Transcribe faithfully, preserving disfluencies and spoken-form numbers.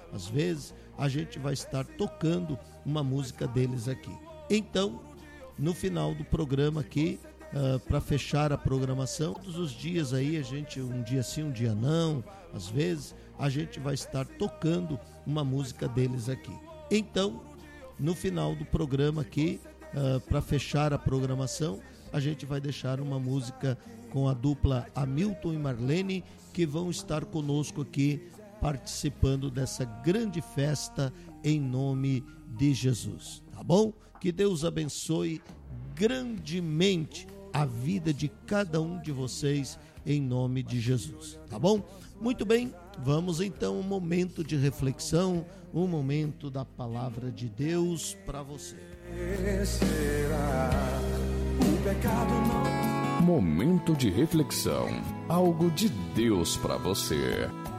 às vezes a gente vai estar tocando uma música deles aqui. Então, no final do programa aqui, uh, para fechar a programação, todos os dias aí, a gente, um dia sim, um dia não, às vezes, a gente vai estar tocando uma música deles aqui. Então, no final do programa aqui, uh, para fechar a programação, a gente vai deixar uma música com a dupla Hamilton e Marlene, que vão estar conosco aqui, participando dessa grande festa em nome de Jesus, tá bom? Que Deus abençoe grandemente a vida de cada um de vocês em nome de Jesus, tá bom? Muito bem, vamos então um momento de reflexão, um momento da palavra de Deus para você. Será o pecado não... Momento de reflexão, algo de Deus para você.